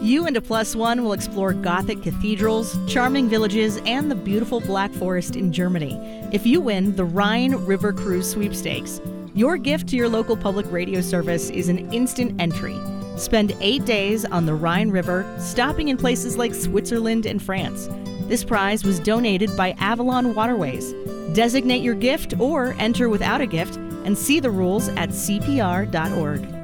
You and a plus one will explore Gothic cathedrals, charming villages, and the beautiful Black Forest in Germany. If you win the Rhine River Cruise Sweepstakes, your gift to your local public radio service is an instant entry. Spend 8 days on the Rhine River, stopping in places like Switzerland and France. This prize was donated by Avalon Waterways. Designate your gift or enter without a gift and see the rules at cpr.org.